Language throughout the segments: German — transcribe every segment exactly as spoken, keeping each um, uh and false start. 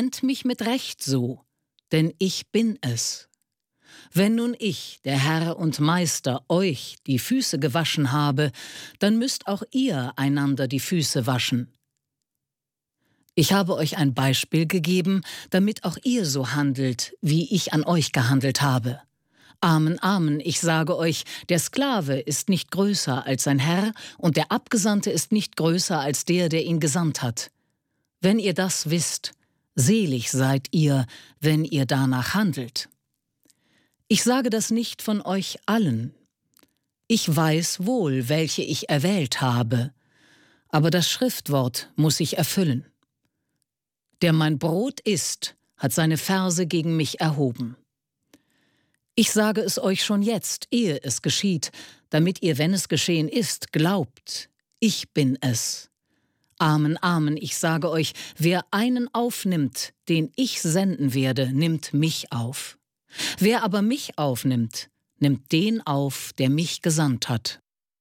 nennt mich mit Recht so, denn ich bin es. Wenn nun ich, der Herr und Meister, euch die Füße gewaschen habe, dann müsst auch ihr einander die Füße waschen. Ich habe euch ein Beispiel gegeben, damit auch ihr so handelt, wie ich an euch gehandelt habe. Amen, Amen, ich sage euch, der Sklave ist nicht größer als sein Herr und der Abgesandte ist nicht größer als der, der ihn gesandt hat. Wenn ihr das wisst, selig seid ihr, wenn ihr danach handelt. Ich sage das nicht von euch allen. Ich weiß wohl, welche ich erwählt habe, aber das Schriftwort muss sich erfüllen. Der mein Brot isst, hat seine Ferse gegen mich erhoben. Ich sage es euch schon jetzt, ehe es geschieht, damit ihr, wenn es geschehen ist, glaubt, ich bin es. Amen, Amen, ich sage euch, wer einen aufnimmt, den ich senden werde, nimmt mich auf. Wer aber mich aufnimmt, nimmt den auf, der mich gesandt hat.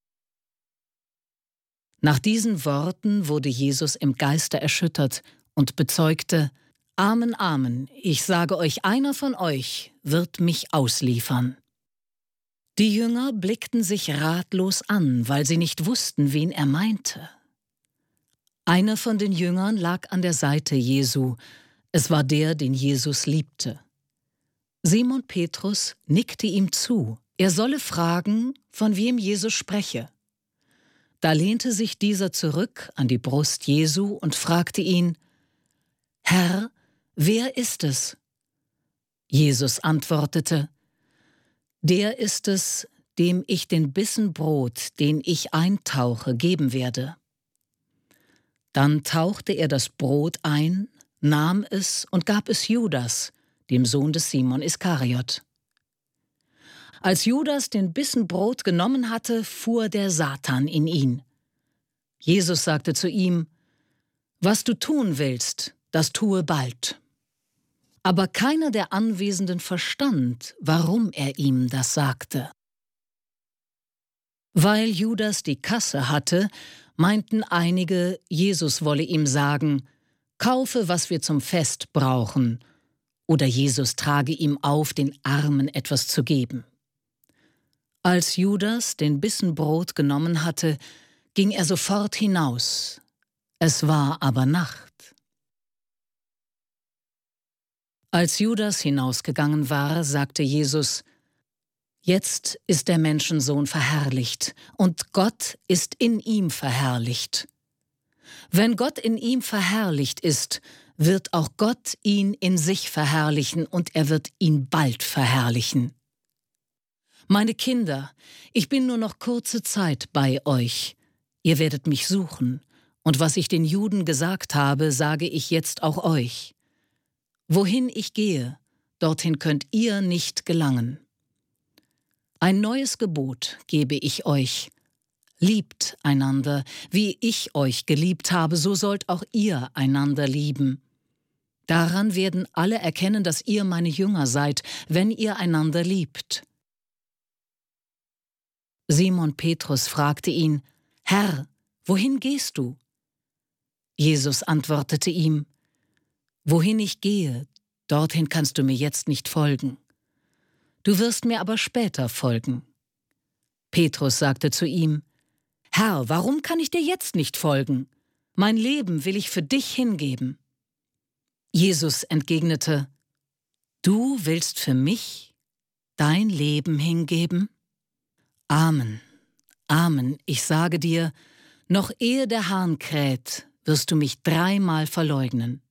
Nach diesen Worten wurde Jesus im Geiste erschüttert und bezeugte, Amen, Amen, ich sage euch, einer von euch wird mich ausliefern. Die Jünger blickten sich ratlos an, weil sie nicht wussten, wen er meinte. Einer von den Jüngern lag an der Seite Jesu. Es war der, den Jesus liebte. Simon Petrus nickte ihm zu, er solle fragen, von wem Jesus spreche. Da lehnte sich dieser zurück an die Brust Jesu und fragte ihn, Herr, wer ist es? Jesus antwortete, der ist es, dem ich den Bissen Brot, den ich eintauche, geben werde. Dann tauchte er das Brot ein, nahm es und gab es Judas, dem Sohn des Simon Iskariot. Als Judas den Bissen Brot genommen hatte, fuhr der Satan in ihn. Jesus sagte zu ihm, was du tun willst, das tue bald. Aber keiner der Anwesenden verstand, warum er ihm das sagte. Weil Judas die Kasse hatte, meinten einige, Jesus wolle ihm sagen, kaufe, was wir zum Fest brauchen, oder Jesus trage ihm auf, den Armen etwas zu geben. Als Judas den Bissen Brot genommen hatte, ging er sofort hinaus. Es war aber Nacht. Als Judas hinausgegangen war, sagte Jesus, jetzt ist der Menschensohn verherrlicht, und Gott ist in ihm verherrlicht. Wenn Gott in ihm verherrlicht ist, wird auch Gott ihn in sich verherrlichen, und er wird ihn bald verherrlichen. Meine Kinder, ich bin nur noch kurze Zeit bei euch. Ihr werdet mich suchen, und was ich den Juden gesagt habe, sage ich jetzt auch euch. Wohin ich gehe, dorthin könnt ihr nicht gelangen. Ein neues Gebot gebe ich euch. Liebt einander, wie ich euch geliebt habe, so sollt auch ihr einander lieben. Daran werden alle erkennen, dass ihr meine Jünger seid, wenn ihr einander liebt. Simon Petrus fragte ihn, Herr, wohin gehst du? Jesus antwortete ihm, wohin ich gehe, dorthin kannst du mir jetzt nicht folgen. Du wirst mir aber später folgen. Petrus sagte zu ihm, Herr, warum kann ich dir jetzt nicht folgen? Mein Leben will ich für dich hingeben. Jesus entgegnete, du willst für mich dein Leben hingeben? Amen, Amen, ich sage dir, noch ehe der Hahn kräht, wirst du mich dreimal verleugnen.